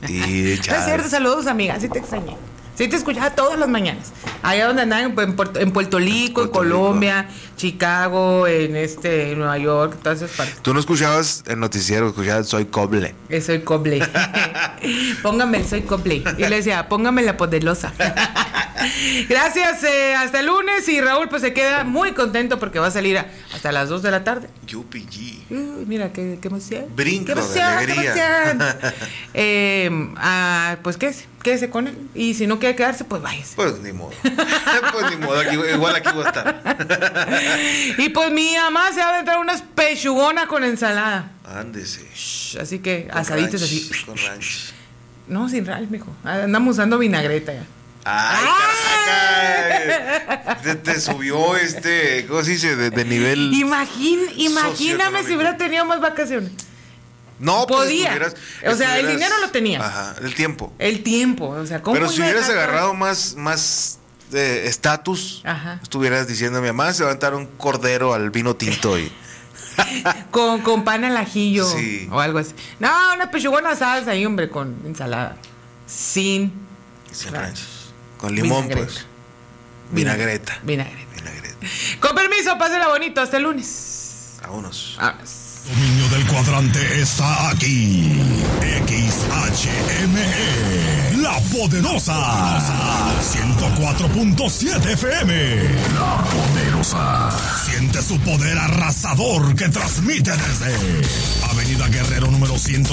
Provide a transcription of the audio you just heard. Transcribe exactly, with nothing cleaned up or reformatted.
Y ya. Es cierto, saludos, amiga, sí te extrañé. Sí te escuchaba todas las mañanas. Allá donde andaban, en Puerto, en Puerto Rico, en Colombia, Rico. Chicago, en este, en Nueva York, todas esas partes. Tú no escuchabas el noticiero, escuchabas Soy Coble. Eh, soy Coble. Póngame el Soy Coble. Y le decía, póngame la poderosa. Gracias, eh, hasta el lunes. Y Raúl pues se queda muy contento porque va a salir a, hasta las dos de la tarde. Yupi. Uh, mira, qué, qué emoción. Brinco qué emoción, de alegría. Qué emoción. eh, ah, pues quédese, quédese con él. Y si no quiere quedarse, pues váyase. Pues ni modo. Pues ni modo, aquí, igual aquí voy a estar. Y pues mi mamá se va a aventar unas pechugonas con ensalada. Ándese. Shh, así que con asaditos ranch, así. Con ranch. No, sin ranch, mijo. Andamos usando vinagreta ya. Ay, caraca. Te, te subió este, ¿cómo se dice? De, de nivel. Imagín, imagíname si hubiera tenido más vacaciones. No, podía. Pues o sea, el dinero lo tenía. Ajá, el tiempo. El tiempo, o sea, ¿cómo? Pero si hubieras agarrado más, más estatus, estuvieras diciendo, mi mamá se va a aventar un cordero al vino tinto y. con, con pan al ajillo, sí. O algo así. No, una pechugona asada ahí, hombre, con ensalada. Sin. Sin ranchos. Con limón, vinagreta. Pues. Vinagreta. Vinagreta. Vinagreta. Con permiso, pásela bonito. Hasta el lunes. Vámonos. Vámonos. Dominio del cuadrante está aquí. X H M E, La Poderosa. ciento cuatro punto siete F M. La Poderosa. Siente su poder arrasador que transmite desde Avenida Guerrero número ciento